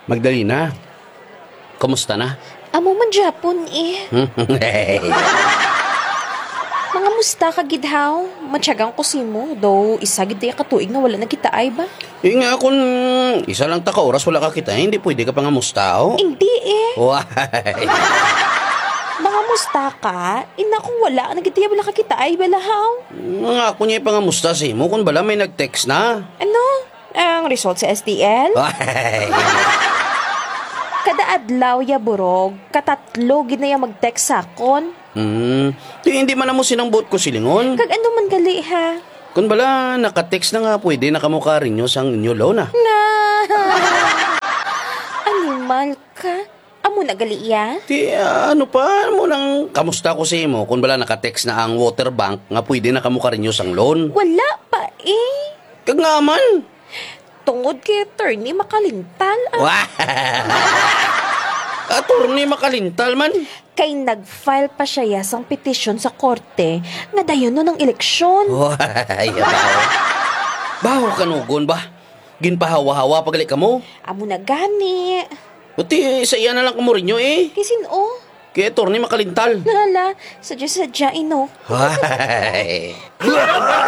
Magdalena, kumusta na? Amo man Japon eh. Mga musta ka gidhaw? Matyagang ko si mo. Though isagid tayo katuig na wala na kita ay ba? Nga kung isa lang taka oras wala ka kita, hindi pwede ka pa nga mustao. Hindi eh. Why? Mga musta ka? Ina kung wala, nagitiya wala ka kita ay balahaw. Nga ako niya pa nga musta si mo kung bala may nag-text na. Ano? Ang result sa STL? Why? Kada adlaw ya burog, katatlo ginaya mag-text sakon. Hindi man na mo sinambot ko silingon. Kag ano man gali ha? Kung bala naka-text na nga pwede nakamukha rin nyo sang inyo lona. Na. Animal ka? Amo na gali ya? Ano pa mo nang kamusta ko si mo kung bala naka-text na ang water bank nga pwede nakamukha rin nyo sang loan. Wala pa eh. Kag nga man. Tungod kay attorney makalintal. Attorney makalintal man. Kay nag-file pa siya yasang petisyon sa korte nga dayon no ng eleksyon. Why, baho kanugon ba? Ginpahawa-hawa pagalik ka mo. Amo na gani. Buti sa iya na lang kamo rin nyo eh. Kisin o. Kaya attorney makalintal. Nala, sadya-sadya ino. Why?